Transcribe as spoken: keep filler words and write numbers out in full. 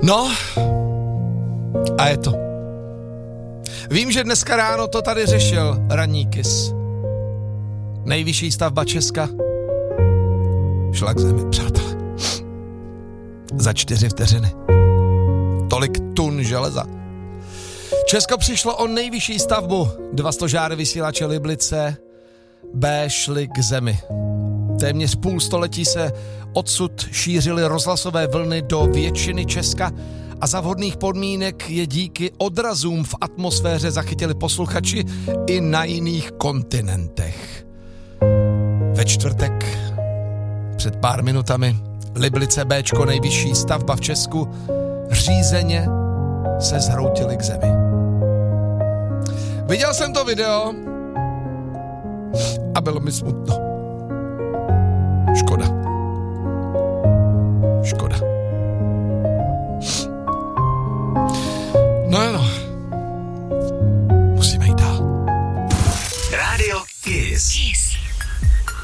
No, a je to. Vím, že dneska ráno to tady řešil ranní Kiss. Nejvyšší stavba Česka šla k zemi, přátelé. Za čtyři vteřiny. Tolik tun železa. Česko přišlo o nejvyšší stavbu. Dva stožáry vysílače Liblice B šly k zemi. Téměř půl století se odsud šířily rozhlasové vlny do většiny Česka a za vhodných podmínek je díky odrazům v atmosféře zachytili posluchači i na jiných kontinentech. Ve čtvrtek, před pár minutami, Liblice Bčko, nejvyšší stavba v Česku, řízeně se zhroutili k zemi. Viděl jsem to video a bylo mi smutno. Škoda. Škoda. No jo, musíme jít dál. Radio Kiss. Kiss.